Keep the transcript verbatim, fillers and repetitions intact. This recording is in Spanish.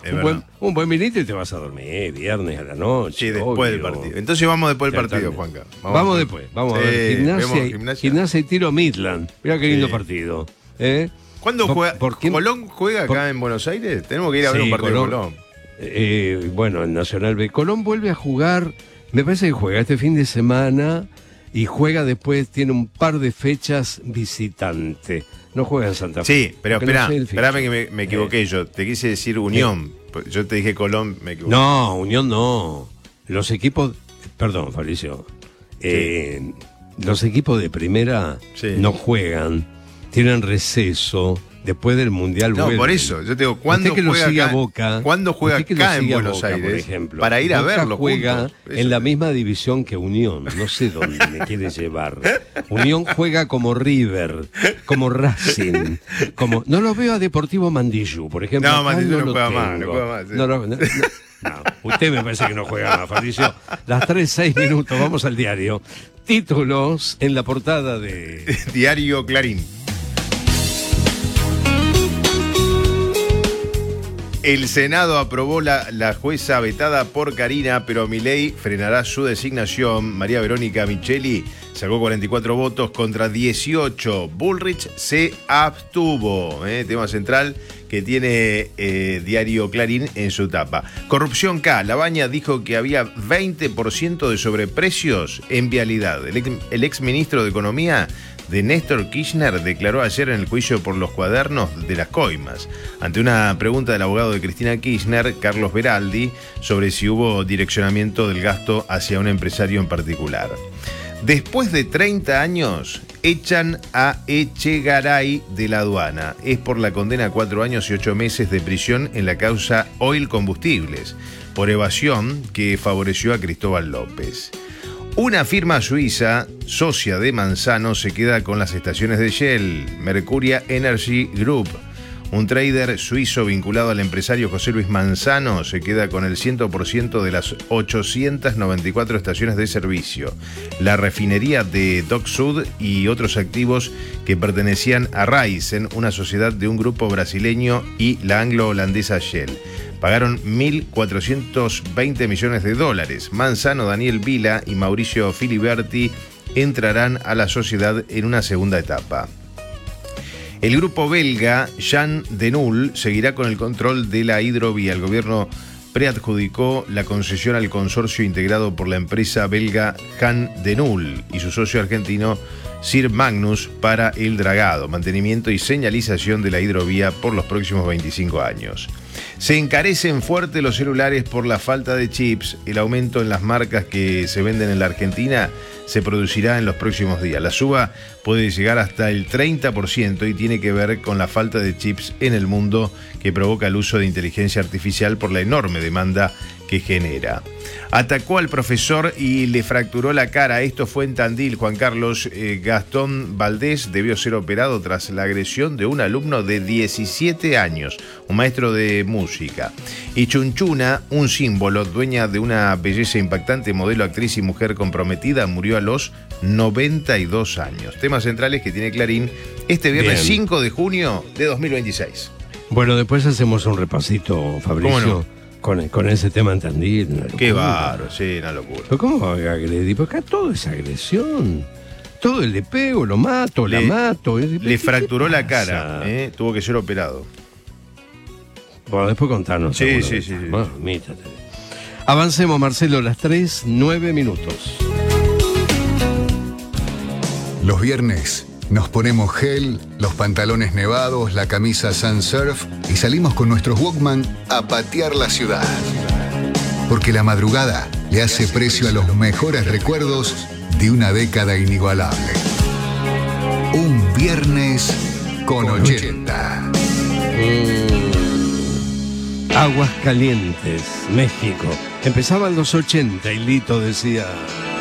un, buen, un buen vinito y te vas a dormir, viernes a la noche. Sí, después obvio. del partido. Entonces vamos después del partido, Juanca. Vamos, vamos después, vamos sí, a ver. Gimnasia, gimnasia. Gimnasia y Tiro Midland. Mirá qué lindo sí. partido. ¿Eh? ¿Cuándo juega? ¿Por ¿Colón juega acá por... en Buenos Aires? Tenemos que ir a ver sí, un partido Colón, de Colón. Eh, bueno, en Nacional B. Colón vuelve a jugar, me parece que juega este fin de semana y juega después, tiene un par de fechas visitante. No juega en Santa Fe. Sí, pero espera, no espérame que me, me equivoqué eh. yo. Te quise decir Unión. Eh. Yo te dije Colón, me equivoqué. No, Unión no. Los equipos, perdón, Fabricio. Eh, sí. Los equipos de primera sí. no juegan, tienen receso. Después del Mundial No, vuelven. por eso, yo te digo, ¿cuándo juega acá, Boca, ¿cuándo juega acá en Buenos Boca, Aires? Por ejemplo, para ir a Boca verlo juega juntos. en la misma división que Unión. No sé dónde me quiere llevar. Unión juega como River, como Racing, como no lo veo a Deportivo Mandillú, por ejemplo. No, Mandillú no, no juega más, no juega más. Sí. No, no, no, no, no, usted me parece que no juega más, Fabricio. Las tres, seis minutos, vamos al diario. Títulos en la portada de Diario Clarín. El Senado aprobó la, la jueza vetada por Karina, pero Milei frenará su designación. María Verónica Micheli sacó cuarenta y cuatro votos contra dieciocho. Bullrich se abstuvo. ¿eh? Tema central que tiene eh, Diario Clarín en su tapa. Corrupción K. Labaña dijo que había veinte por ciento de sobreprecios en vialidad. El ex, el ex ministro de Economía de Néstor Kirchner declaró ayer en el juicio por los cuadernos de las coimas, ante una pregunta del abogado de Cristina Kirchner, Carlos Beraldi, sobre si hubo direccionamiento del gasto hacia un empresario en particular. Después de treinta años, echan a Echegaray de la aduana. Es por la condena a cuatro años y ocho meses de prisión en la causa Oil Combustibles, por evasión que favoreció a Cristóbal López. Una firma suiza, socia de Manzano, se queda con las estaciones de Shell, Mercuria Energy Group. Un trader suizo vinculado al empresario José Luis Manzano se queda con el cien por ciento de las ochocientas noventa y cuatro estaciones de servicio, la refinería de Dock Sud y otros activos que pertenecían a Raízen, una sociedad de un grupo brasileño, y la anglo-holandesa Shell. Pagaron mil cuatrocientos veinte millones de dólares. Manzano, Daniel Vila y Mauricio Filiberti entrarán a la sociedad en una segunda etapa. El grupo belga Jan de Nul seguirá con el control de la hidrovía. El gobierno preadjudicó la concesión al consorcio integrado por la empresa belga Jan de Nul y su socio argentino Sir Magnus para el dragado, mantenimiento y señalización de la hidrovía por los próximos veinticinco años. Se encarecen fuerte los celulares por la falta de chips. El aumento en las marcas que se venden en la Argentina se producirá en los próximos días. La suba puede llegar hasta el treinta por ciento y tiene que ver con la falta de chips en el mundo que provoca el uso de inteligencia artificial por la enorme demanda que genera. Atacó al profesor y le fracturó la cara. Esto fue en Tandil, Juan Carlos. Eh, Gastón Valdés debió ser operado tras la agresión de un alumno de diecisiete años, un maestro de música. Y Chunchuna, un símbolo, dueña de una belleza impactante, modelo, actriz y mujer comprometida, murió a los noventa y dos años. Temas centrales que tiene Clarín este viernes Bien. cinco de junio de dos mil veintiséis. Bueno, después hacemos un repasito, Fabricio. ¿Cómo no? Con, con ese tema en Tandil. Qué bárbaro, sí, una locura. ¿Pero cómo va a agredir? Porque acá todo es agresión. Todo el le pego, lo mato, le, la mato. Le fracturó la cara, ¿eh? Tuvo que ser operado. Bueno, después contanos. Sí, sí, sí, sí. Bueno, mítate. Avancemos, Marcelo, las tres, nueve minutos. Los viernes nos ponemos gel, los pantalones nevados, la camisa Sun Surf y salimos con nuestros Walkman a patear la ciudad. Porque la madrugada le hace precio a los mejores recuerdos de una década inigualable. Un viernes con ochenta. Mm. Aguascalientes, México. Empezaban los ochenta y Lito decía...